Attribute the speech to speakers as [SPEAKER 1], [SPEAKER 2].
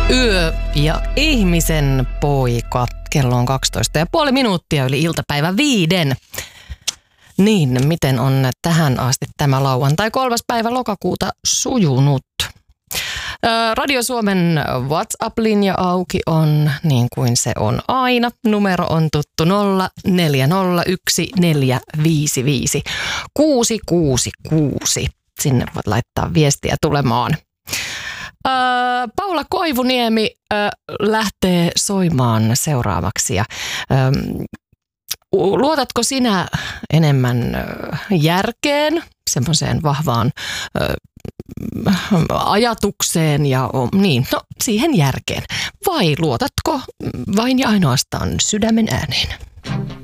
[SPEAKER 1] Yö ja ihmisen poika. Kello on 12,5 minuuttia yli iltapäivä 5. Niin, miten on tähän asti tämä lauantai 3. päivä lokakuuta sujunut? Radio Suomen WhatsApp-linja auki on niin kuin se on aina. Numero on tuttu 0401455666. Sinne voit laittaa viestiä tulemaan. Paula Koivuniemi lähtee soimaan seuraavaksi. Ja, luotatko sinä enemmän järkeen, semmoiseen vahvaan ajatukseen ja siihen järkeen? Vai luotatko vain ja ainoastaan sydämen ääneen?